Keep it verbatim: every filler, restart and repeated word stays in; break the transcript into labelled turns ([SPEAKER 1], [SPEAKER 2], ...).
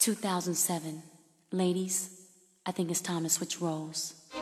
[SPEAKER 1] two thousand seven. Ladies, I think it's time to switch roles.